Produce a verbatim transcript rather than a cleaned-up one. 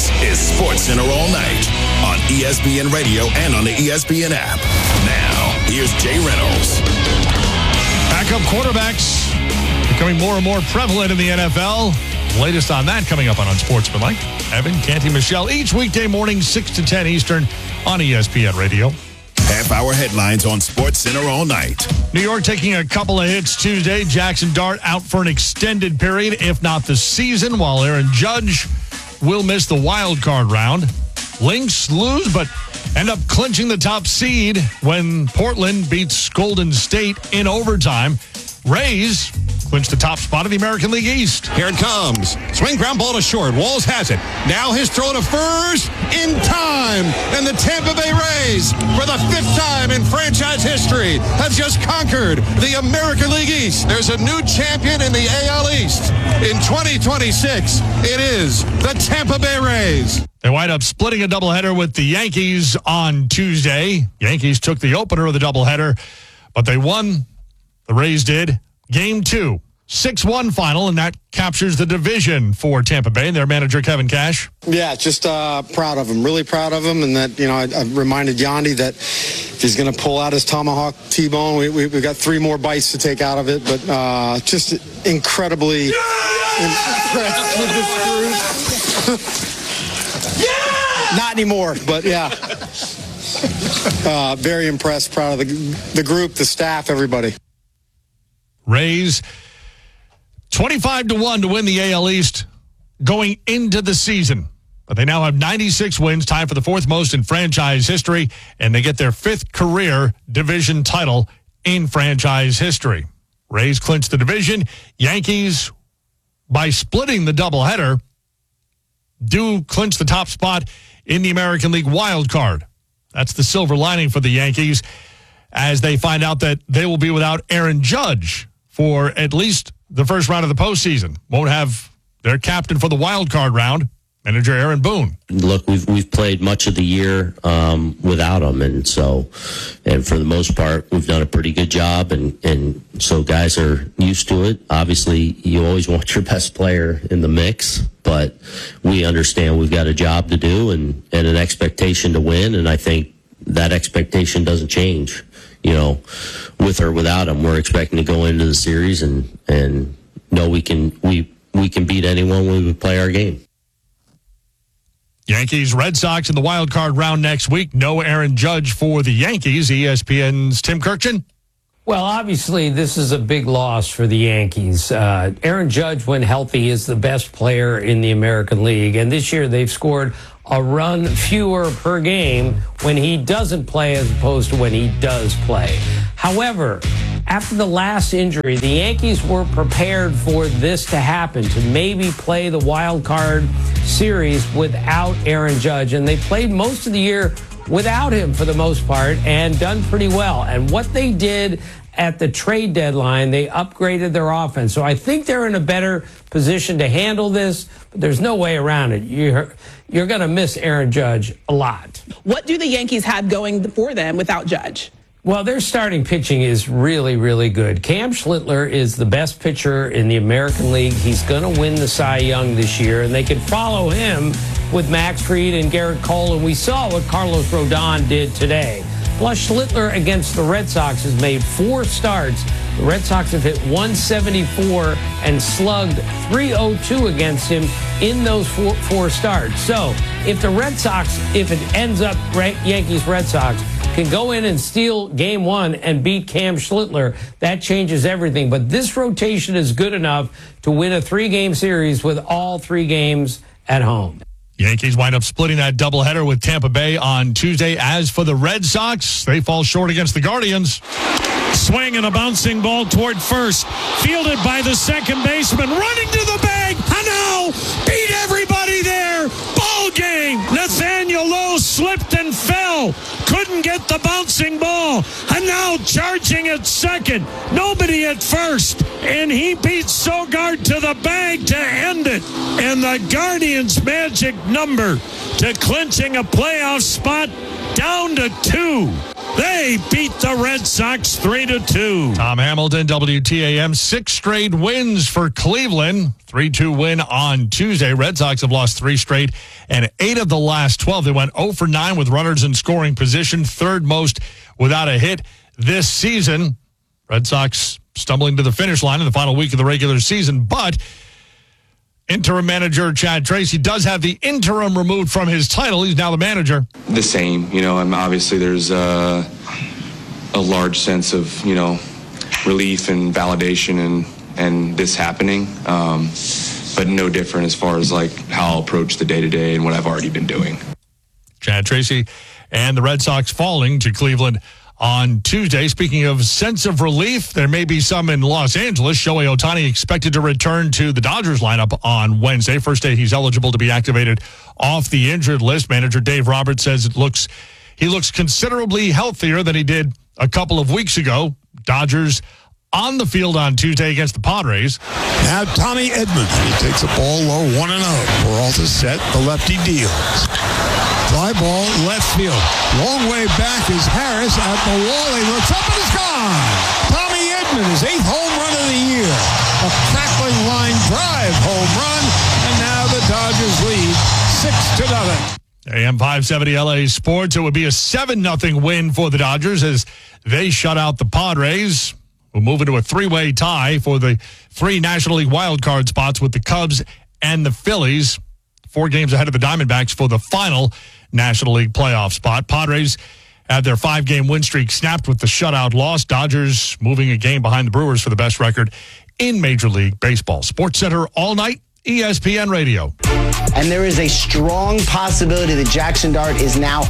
This is SportsCenter All Night on E S P N Radio and on the E S P N app. Now, here's Jay Reynolds. Backup quarterbacks becoming more and more prevalent in the N F L. Latest on that coming up on Unsportsmanlike. Evan, Canty, Michelle, each weekday morning, six to ten Eastern on E S P N Radio. Half-hour headlines on SportsCenter All Night. New York taking a couple of hits Tuesday. Jackson Dart out for an extended period, if not the season, while Aaron Judge will miss the wild card round. Lynx lose, but end up clinching the top seed when Portland beats Golden State in overtime. Rays clinch the top spot of the American League East. Here it comes. Swing ground ball to short. Walls has it. Now his throw to first in time. And the Tampa Bay Rays, for the fifth time in franchise history, have just conquered the American League East. There's a new champion in the A L East. In twenty twenty-six, it is the Tampa Bay Rays. They wind up splitting a doubleheader with the Yankees on Tuesday. Yankees took the opener of the doubleheader, but they won. The Rays did. Game two, six one final, and that captures the division for Tampa Bay and their manager, Kevin Cash. Yeah, just uh, proud of him, really proud of him. And that, you know, I, I reminded Yandy that if he's going to pull out his tomahawk T-bone, we, we, we've got three more bites to take out of it. But uh, just incredibly yeah! impressed with this group. yeah! Not anymore, but yeah. Uh, very impressed, proud of the, the group, the staff, everybody. Rays twenty-five to one to win the A L East going into the season. But they now have ninety-six wins, tied for the fourth most in franchise history, and they get their fifth career division title in franchise history. Rays clinch the division. Yankees, by splitting the doubleheader, do clinch the top spot in the American League wild card. That's the silver lining for the Yankees as they find out that they will be without Aaron Judge for at least the first round of the postseason. Won't have their captain for the wild card round, manager Aaron Boone. Look, we've we've played much of the year um, without him, and so, and for the most part, we've done a pretty good job, and, and so guys are used to it. Obviously, you always want your best player in the mix, but we understand we've got a job to do and, and an expectation to win, and I think that expectation doesn't change. You know, with or without him, we're expecting to go into the series and and know we can we we can beat anyone when we play our game. Yankees, Red Sox in the wild card round next week. No Aaron Judge for the Yankees. E S P N's Tim Kirkchin. Well, obviously, this is a big loss for the Yankees. Uh, Aaron Judge, when healthy, is the best player in the American League. And this year, they've scored a run fewer per game when he doesn't play as opposed to when he does play. However, after the last injury, the Yankees were prepared for this to happen, to maybe play the wild card series without Aaron Judge. And they played most of the year without him for the most part and done pretty well. And what they did at the trade deadline, they upgraded their offense. So I think they're in a better position to handle this, but there's no way around it. You're, you're going to miss Aaron Judge a lot. What do the Yankees have going for them without Judge? Well, their starting pitching is really, really good. Cam Schlittler is the best pitcher in the American League. He's going to win the Cy Young this year, and they can follow him with Max Fried and Garrett Cole, and we saw what Carlos Rodon did today. Plus, Schlittler against the Red Sox has made four starts. The Red Sox have hit one seventy-four and slugged three oh two against him in those four, four starts. So, if the Red Sox, if it ends up Yankees-Red Sox, can go in and steal game one and beat Cam Schlittler, that changes everything. But this rotation is good enough to win a three-game series with all three games at home. Yankees wind up splitting that doubleheader with Tampa Bay on Tuesday. As for the Red Sox, they fall short against the Guardians. Swing and a bouncing ball toward first. Fielded by the second baseman. Running to the bag. Hano beat everybody there. Ball game. Nathaniel Lowe slipped and fell. Couldn't get the bouncing ball. And now charging at second. Nobody at first. And he beats Sogard to the bag to end it. And the Guardians' magic number to clinching a playoff spot down to two. They beat the Red Sox three to two. Tom Hamilton, W T A M. Six straight wins for Cleveland. three two win on Tuesday. Red Sox have lost three straight and eight of the last twelve. They went oh for nine with runners in scoring position, third most without a hit this season. Red Sox stumbling to the finish line in the final week of the regular season, but interim manager Chad Tracy does have the interim removed from his title. He's now the manager. The same, you know, and obviously there's a, a large sense of, you know, relief and validation and, and this happening, um, but no different as far as like how I'll approach the day-to-day and what I've already been doing. Chad Tracy and the Red Sox falling to Cleveland on Tuesday. Speaking of sense of relief, there may be some in Los Angeles. Shohei Ohtani expected to return to the Dodgers lineup on Wednesday. First day he's eligible to be activated off the injured list. Manager Dave Roberts says it looks he looks considerably healthier than he did a couple of weeks ago. Dodgers on the field on Tuesday against the Padres. Now Tommy Edman. He takes a ball low, one and oh. Peralta set, the lefty deals. Fly ball, left field. Long way back is Harris at the wall. He looks up and it's gone. Tommy Edman, his eighth home run of the year. A crackling line drive home run. And now the Dodgers lead six to nothing. A M five seventy L A Sports. It would be a seven nothing win for the Dodgers as they shut out the Padres. We'll move into a three-way tie for the three National League wildcard spots with the Cubs and the Phillies. Four games ahead of the Diamondbacks for the final National League playoff spot. Padres had their five-game win streak snapped with the shutout loss. Dodgers moving a game behind the Brewers for the best record in Major League Baseball. Sports Center all night, E S P N Radio. And there is a strong possibility that Jackson Dart is now